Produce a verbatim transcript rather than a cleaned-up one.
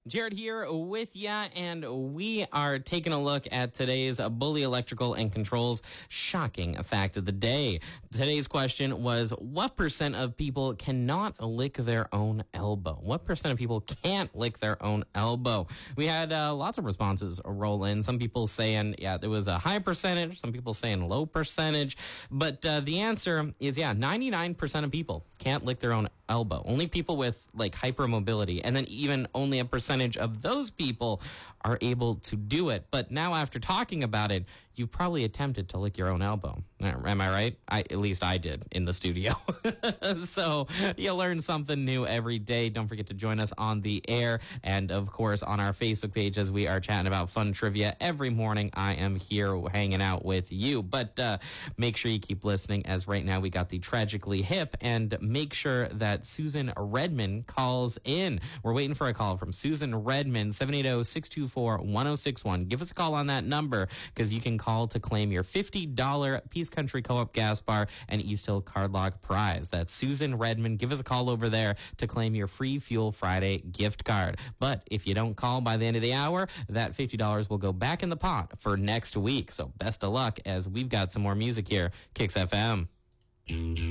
Jared here with ya, and we are taking a look at today's Bully Electrical and Controls shocking fact of the day. Today's question was, what percent of people cannot lick their own elbow? What percent of people can't lick their own elbow? We had uh, lots of responses roll in. Some people saying, yeah, there was a high percentage. Some people saying low percentage. But uh, the answer is, yeah, ninety-nine percent of people can't lick their own elbow. Only people with like hypermobility, and then even only a percentage of those people are able to do it. But now, after talking about it, you've probably attempted to lick your own elbow. Am I right? I, at least I did in the studio. So you learn something new every day. Don't forget to join us on the air and, of course, on our Facebook page as we are chatting about fun trivia every morning. I am here hanging out with you. But uh, make sure you keep listening, as right now we got the Tragically Hip, and make sure that Susan Redman calls in. We're waiting for a call from Susan Redman, seven eight zero, six two four, one zero six one. Give us a call on that number, because you can call to claim your fifty dollars Peace Country Co-op Gas Bar and East Hill Cardlock prize. That's Susan Redman. Give us a call over there to claim your free Fuel Friday gift card. But if you don't call by the end of the hour, that fifty dollars will go back in the pot for next week. So best of luck, as we've got some more music here. Kicks F M.